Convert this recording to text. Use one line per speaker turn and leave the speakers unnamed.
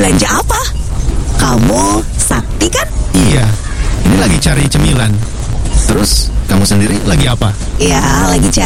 Belanja apa? Kamu Sakti kan?
Iya, ini lagi cari cemilan. Terus kamu sendiri lagi apa?
Ya, lagi cari